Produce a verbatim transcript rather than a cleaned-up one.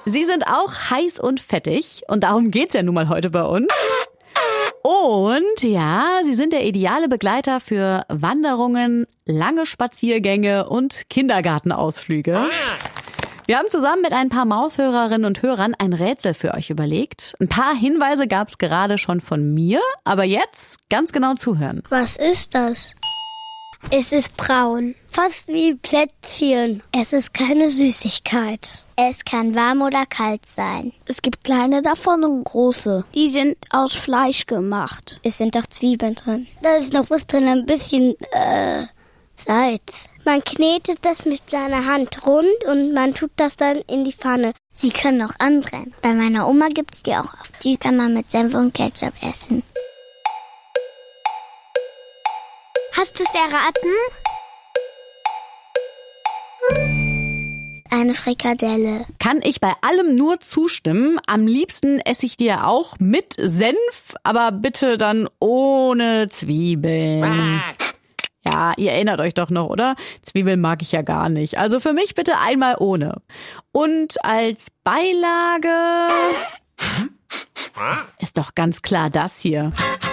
Sie sind auch heiß und fettig und darum geht's ja nun mal heute bei uns. Und ja, sie sind der ideale Begleiter für Wanderungen, lange Spaziergänge und Kindergartenausflüge. Wir haben zusammen mit ein paar Maushörerinnen und Hörern ein Rätsel für euch überlegt. Ein paar Hinweise gab's gerade schon von mir, aber jetzt ganz genau zuhören. Was ist das? Es ist braun, fast wie Plätzchen. Es ist keine Süßigkeit. Es kann warm oder kalt sein. Es gibt kleine davon und große. Die sind aus Fleisch gemacht. Es sind doch Zwiebeln drin. Da ist noch was drin, ein bisschen äh, Salz. Man knetet das mit seiner Hand rund und man tut das dann in die Pfanne. Sie können auch anbrennen. Bei meiner Oma gibt's die auch. Die kann man mit Senf und Ketchup essen. Hast du's erraten? Eine Frikadelle. Kann ich bei allem nur zustimmen. Am liebsten esse ich dir auch mit Senf, aber bitte dann ohne Zwiebeln. Ja, ihr erinnert euch doch noch, oder? Zwiebeln mag ich ja gar nicht. Also für mich bitte einmal ohne. Und als Beilage ist doch ganz klar das hier.